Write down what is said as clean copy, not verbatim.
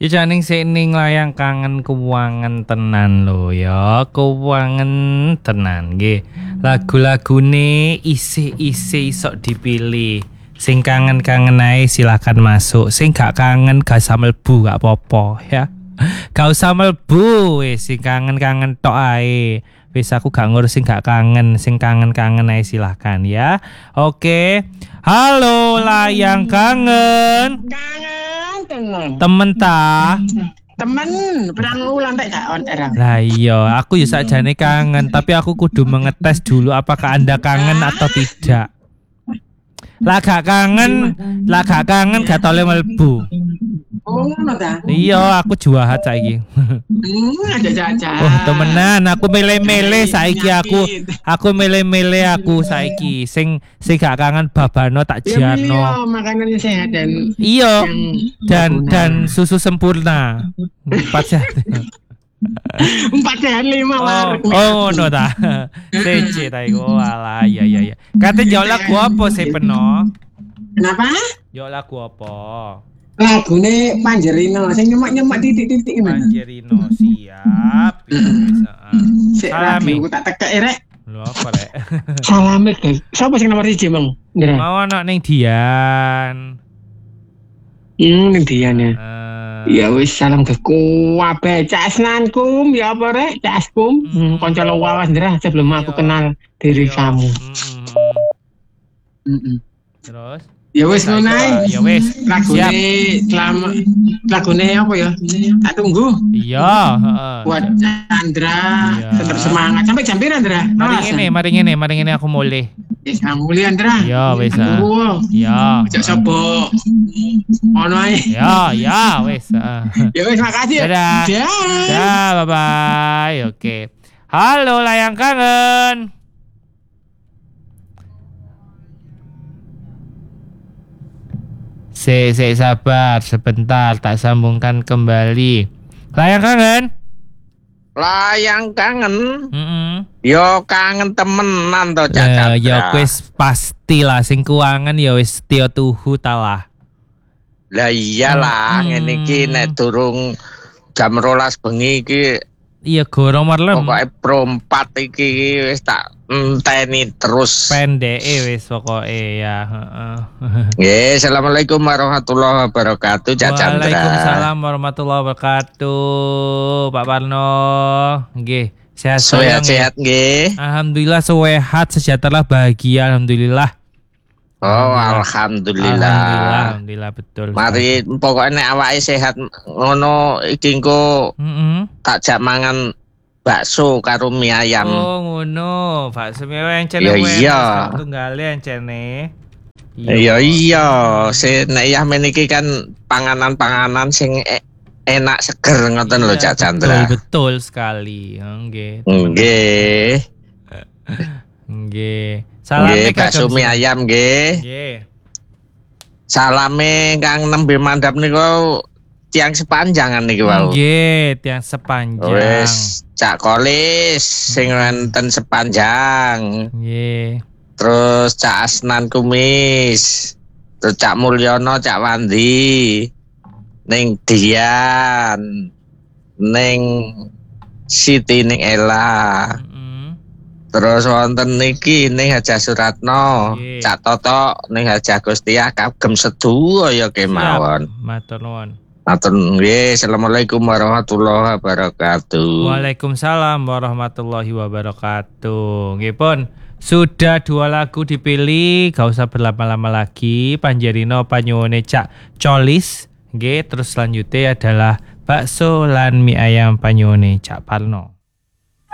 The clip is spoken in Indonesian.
Ya janing ning layang kangen keuangan tenan lho ya, keuangan tenan nggih. Lagu-lagune isih-isih sok dipilih. Sing kangen-kangen ae silakan masuk. Sing gak kangen gak usah mlebu gak apa-apa ya. Gak usah mlebu wis sing kangen-kangen tok ae. Wis aku gak ngurus sing gak kangen, sing kangen-kangen ae silakan ya. Oke. Halo layang kangen. Temen ta? Temen perang ulang tak on era. Lah iya, aku ya sakjane kangen, tapi aku kudu mengetes dulu apakah Anda kangen atau tidak. Lah gak kangen gak tole mlebu. Oh, ngono ta? Iya, aku juahat saiki. Ada jajan. Wah, temenan aku mele-mele saiki aku mele-mele aku saiki. Sing gak kangen babano tak Iya, jiarno. makanan sehat dan Iya, dan susu sempurna. 4 sehat. 4 sehat 5 war. Oh, no ta. Sece ta iku. Alah, iya. Kate yo lagu apa sih peno? Kenapa? Yo lagu apa? Lagune Panjerino sing nyemak-nyemak titik-titik gimana? Panjerino siap. Bisa. Salami. Aku tak tekek rek. Lho apa rek? Salami guys. Sopo sing nomor 1 Mang? Ndra. Mau ana ning Dian. Ning Dian ya. Ya wis salam ke kabeh casnankum ya apa rek? Caskum. Kanca lawas Ndra sebelum aku kenal diri kamu. Terus ya wis ngono ae. Ya wis. Lagune apa ya? Tak tunggu. Iya, heeh. Buat Andra tetap semangat sampai jam pira Andra? Mari ngene aku mulih. Wis mulih Andra. Ya wis. Ya. Cek sapa? Ono ae. Ya wis. Ya wis makasih. Dadah. Dah, bye bye. Oke. Halo layang kangen. Sabar sebentar, tak sambungkan kembali. Layang kangen. Yo kangen temenan to Cacat. Ya wis pastilah sing kuangan ya wis tio tuhu ta lah. Lah iyalah ngene iki nek durung jam 12 bengi iki iya gorong marlem. Pokoke pro 4 iki wis tak enteni terus. Pendeke wis pokoke ya, heeh. Nggih, assalamualaikum warahmatullahi wabarakatuh, Cacat. Waalaikumsalam warahmatullahi wabarakatuh, Pak Parno. Nggih, sehat nggih. Alhamdulillah sehat, sejahtera, bahagia alhamdulillah. Oh, alhamdulillah. Alhamdulillah betul. Mari pokoknya nek awake sehat ngono iki engko tak jak mangan bakso karo mie ayam. Oh, ngono. Bakso mie ayam encene. Iya. Tunggale encene. Iya. Nek ya meniki kan panganan-panganan sing enak seger ngoten lho Cak Chandra. Betul sekali. Nggih. Salame bakso mie ayam nggih. Salame Kang Nembe Mandap niku tiang sepanjangan niki wau. Nggih, tiang sepanjang. Wis Cak Kolis sing wonten sepanjang. Nggih. Terus Cak Asnan Kumis. Terus Cak Mulyono, Cak Wandi. Ning Dian. Ning Siti ning Ella. Terus wonten niki ning Haja Suratno, Cak Toto ning Haja Gustia kagem sedaya kemawon. Matur nuwun. Matur nggih, assalamualaikum warahmatullahi wabarakatuh. Waalaikumsalam warahmatullahi wabarakatuh. Nggih pun, sudah 2 lagu dipilih, gak usah berlama-lama lagi. Panjerino panyuwune Cak Colis, nggih, terus selanjutnya adalah bakso lan mie ayam panyuwune Cak Parno.